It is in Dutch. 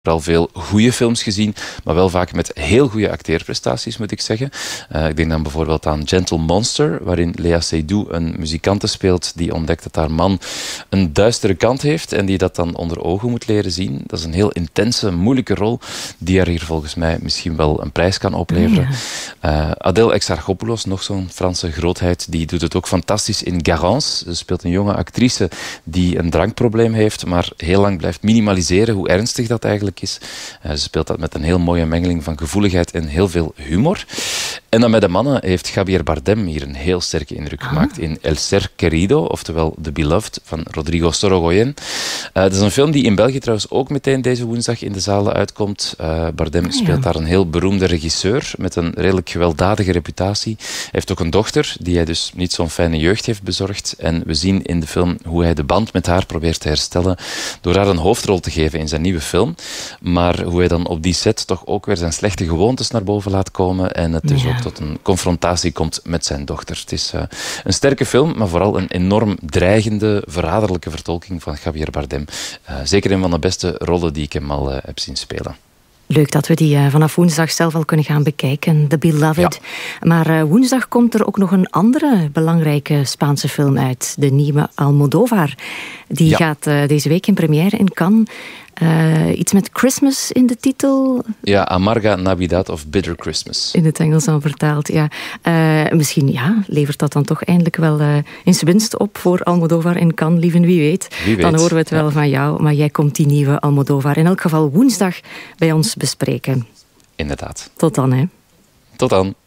al veel goede films gezien, maar wel vaak met heel goede acteerprestaties, moet ik zeggen. Ik denk dan bijvoorbeeld aan Gentle Monster, waarin Lea Seydoux een muzikante speelt die ontdekt dat haar man een duistere kant heeft en die dat dan onder ogen moet leren zien. Dat is een heel intense, moeilijke rol die haar hier volgens mij misschien wel een prijs kan opleveren. Adèle Exarchopoulos, nog zo'n Franse grootheid, die doet het ook fantastisch in Garance. Ze speelt een jonge actrice die een drankprobleem heeft, maar heel lang blijft minimaliseren hoe ernstig dat eigenlijk is. Ze speelt dat met een heel mooie mengeling van gevoeligheid en heel veel humor. En dan met de mannen heeft Javier Bardem hier een heel sterke indruk gemaakt in El Ser Querido, oftewel The Beloved, van Rodrigo Sorogoyen. Het is een film die in België trouwens ook meteen deze woensdag in de zalen uitkomt. Bardem speelt daar een heel beroemde regisseur met een redelijk gewelddadige reputatie. Hij heeft ook een dochter die hij dus niet zo'n fijne jeugd heeft bezorgd. En we zien in de film hoe hij de band met haar probeert te herstellen door haar een hoofdrol te geven in zijn nieuwe film. Maar hoe hij dan op die set toch ook weer zijn slechte gewoontes naar boven laat komen en het dus ook tot een confrontatie komt met zijn dochter. Het is een sterke film, maar vooral een enorm dreigende, verraderlijke vertolking van Javier Bardem. Zeker een van de beste rollen die ik hem al heb zien spelen. Leuk dat we die vanaf woensdag zelf al kunnen gaan bekijken, The Beloved. Ja. Maar woensdag komt er ook nog een andere belangrijke Spaanse film uit, de nieuwe Almodóvar. Die gaat deze week in première in Cannes. Iets met Christmas in de titel. Ja, Amarga Navidad of Bitter Christmas. In het Engels dan vertaald, ja. Misschien levert dat dan toch eindelijk wel eens winst op voor Almodóvar in Cannes, lieven, wie weet. Dan horen we het wel van jou, maar jij komt die nieuwe Almodóvar in elk geval woensdag bij ons bespreken. Inderdaad. Tot dan, hè. Tot dan.